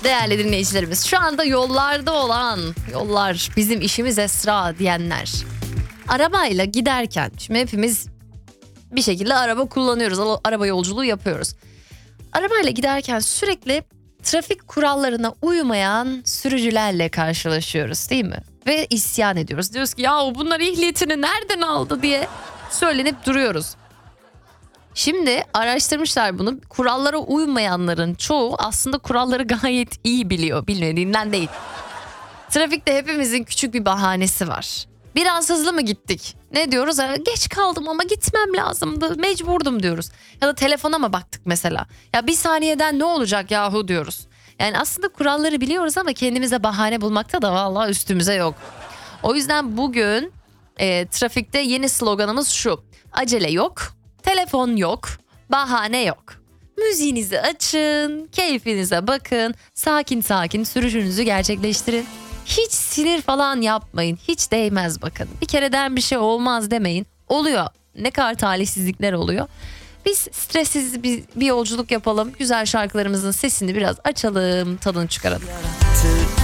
Değerli dinleyicilerimiz, şu anda yollarda olan, yollar bizim işimiz Esra diyenler, arabayla giderken, şimdi hepimiz bir şekilde araba kullanıyoruz, araba yolculuğu yapıyoruz. Arabayla giderken sürekli trafik kurallarına uymayan sürücülerle karşılaşıyoruz, değil mi? Ve isyan ediyoruz. Diyoruz ki ya bunlar ehliyetini nereden aldı diye söylenip duruyoruz. Şimdi araştırmışlar bunu. Kurallara uymayanların çoğu aslında kuralları gayet iyi biliyor. Bilmediğinden değil. Trafikte hepimizin küçük bir bahanesi var. Biraz hızlı mı gittik? Ne diyoruz? Geç kaldım ama gitmem lazımdı. Mecburdum diyoruz. Ya da telefona mı baktık mesela? Ya bir saniyeden ne olacak yahu diyoruz. Yani aslında kuralları biliyoruz ama kendimize bahane bulmakta da vallahi üstümüze yok. O yüzden bugün trafikte yeni sloganımız şu. Acele yok, telefon yok, bahane yok. Müziğinizi açın, keyfinize bakın, sakin sakin sürüşünüzü gerçekleştirin. Hiç sinir falan yapmayın, hiç değmez bakın. Bir kereden bir şey olmaz demeyin. Oluyor, ne kadar talihsizlikler oluyor. Biz stressiz bir yolculuk yapalım, güzel şarkılarımızın sesini biraz açalım, tadını çıkaralım.